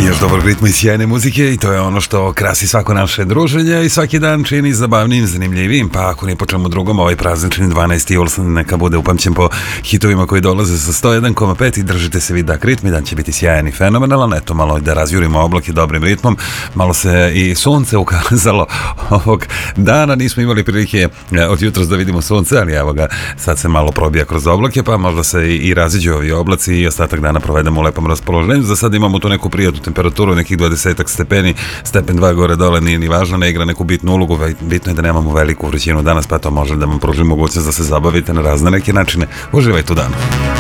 Još dobrog ritma i sjajne muzike i to je ono što krasi svako naše druženje i svaki dan čini zabavnijim, zanimljivijim, pa ako ni po čemu drugom, ovaj praznični 12. jul neka bude upamćen po hitovima koji dolaze sa 101,5 i držite se vi dak ritmi, dan će biti sjajan i fenomenalan, eto malo da razjurimo oblake dobrim ritmom, malo se i sunce ukazalo ovog dana, nismo imali prilike od jutros da vidimo sunce, ali evo ga, sad se malo probija kroz oblake, pa možda se i raziđu ovi oblaci i ostatak dana provedemo u lepom raspoloženju. Za sad imamo tu neku prijatnu temperaturu, nekih 20 stepeni, stepen 2 gore dole, nije ni važno, ne igra neku bitnu ulogu, bitno je da nemamo veliku vrućinu danas, pa to može da vam pruži mogućnost da se zabavite na razne neke načine. Uživajte u danu.